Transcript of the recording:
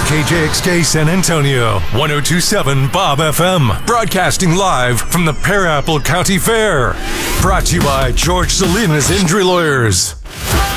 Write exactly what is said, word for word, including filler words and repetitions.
K J X K San Antonio, one oh two point seven Bob F M, broadcasting live from the Pear Apple County Fair. Brought to you by George Salinas Injury Lawyers.